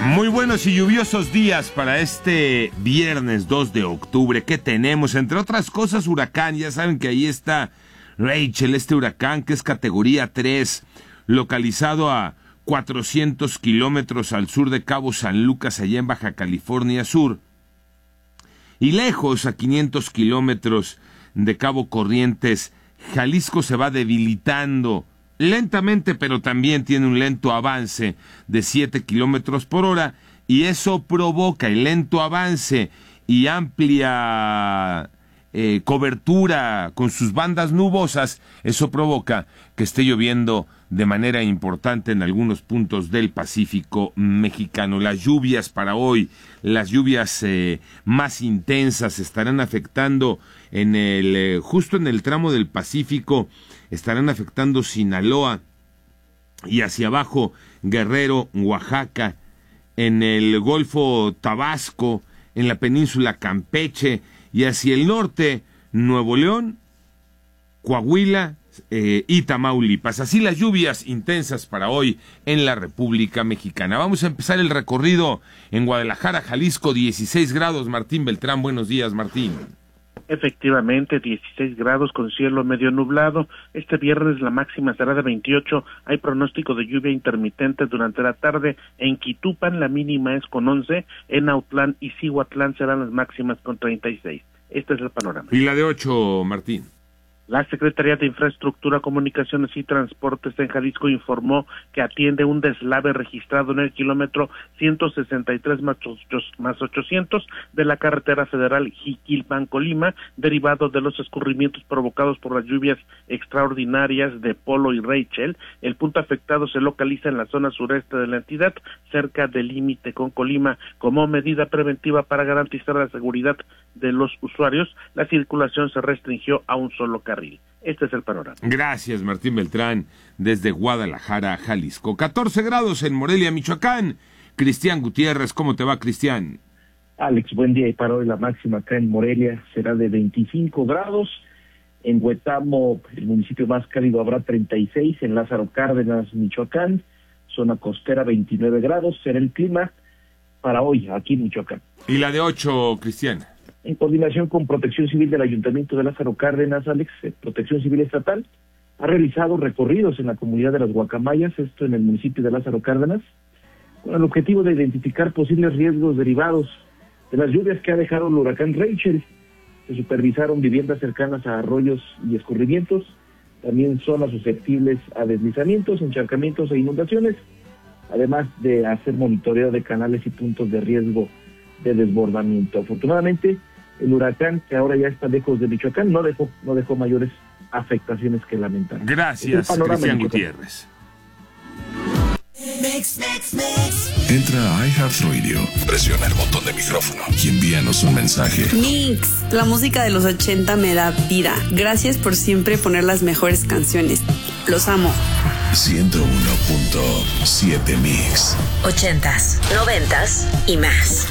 Muy buenos y lluviosos días para este viernes 2 de octubre. ¿Qué tenemos? Entre otras cosas, huracán. Ya saben que ahí está Rachel, este huracán que es categoría 3, localizado a 400 kilómetros al sur de Cabo San Lucas, allá en Baja California Sur. Y lejos, a 500 kilómetros de Cabo Corrientes, Jalisco se va debilitando lentamente, pero también tiene un lento avance de 7 kilómetros por hora, y eso provoca el lento avance y amplia cobertura con sus bandas nubosas. Eso provoca que esté lloviendo de manera importante en algunos puntos del Pacífico mexicano. Las lluvias para hoy, las lluvias más intensas estarán afectando justo en el tramo del Pacífico, estarán afectando Sinaloa y hacia abajo Guerrero, Oaxaca, en el Golfo Tabasco, en la península Campeche y hacia el norte Nuevo León, Coahuila y Tamaulipas. Así las lluvias intensas para hoy en la República Mexicana. Vamos a empezar el recorrido en Guadalajara, Jalisco, 16 grados. Martín Beltrán, buenos días, Martín. Efectivamente, 16 grados con cielo medio nublado. Este viernes la máxima será de 28. Hay pronóstico de lluvia intermitente durante la tarde. En Quitupan la mínima es con 11. En Autlán y Cihuatlán serán las máximas con 36. Este es el panorama. Y la de 8, Martín. La Secretaría de Infraestructura, Comunicaciones y Transportes en Jalisco informó que atiende un deslave registrado en el kilómetro 163 más 800 de la carretera federal Jiquilpan-Colima, derivado de los escurrimientos provocados por las lluvias extraordinarias de Polo y Rachel. El punto afectado se localiza en la zona sureste de la entidad, cerca del límite con Colima. Como medida preventiva para garantizar la seguridad de los usuarios, la circulación se restringió a un solo carril. Este es el panorama. Gracias, Martín Beltrán, desde Guadalajara, Jalisco. 14 grados en Morelia, Michoacán. Cristian Gutiérrez, ¿cómo te va, Cristian? Alex, buen día. Y para hoy la máxima acá en Morelia será de 25 grados. En Huetamo, el municipio más cálido, habrá 36. En Lázaro Cárdenas, Michoacán, zona costera, 29 grados. Será el clima para hoy aquí en Michoacán. Y la de 8, Cristian. En coordinación con Protección Civil del Ayuntamiento de Lázaro Cárdenas, Alex, Protección Civil Estatal, ha realizado recorridos en la comunidad de las Guacamayas, esto en el municipio de Lázaro Cárdenas, con el objetivo de identificar posibles riesgos derivados de las lluvias que ha dejado el huracán Rachel. Se supervisaron viviendas cercanas a arroyos y escurrimientos, también zonas susceptibles a deslizamientos, encharcamientos e inundaciones, además de hacer monitoreo de canales y puntos de riesgo de desbordamiento. Afortunadamente, el huracán, que ahora ya está lejos de Michoacán, no dejó mayores afectaciones que lamentar. Gracias, Cristian Gutiérrez. Entra a iHeartRadio, presiona el botón de micrófono y envíanos un mensaje. Mix, la música de los 80 me da vida. Gracias por siempre poner las mejores canciones. Los amo. 101.7 Mix. 80s, 90s y más.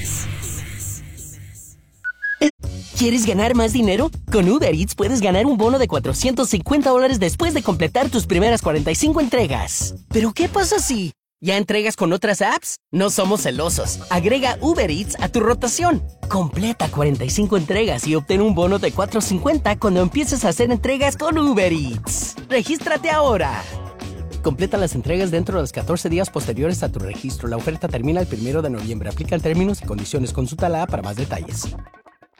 ¿Quieres ganar más dinero? Con Uber Eats puedes ganar un bono de $450 después de completar tus primeras 45 entregas. ¿Pero qué pasa si ya entregas con otras apps? No somos celosos. Agrega Uber Eats a tu rotación. Completa 45 entregas y obtén un bono de $450 cuando empieces a hacer entregas con Uber Eats. ¡Regístrate ahora! Completa las entregas dentro de los 14 días posteriores a tu registro. La oferta termina el 1 de noviembre. Aplican términos y condiciones. Consulta la app para más detalles.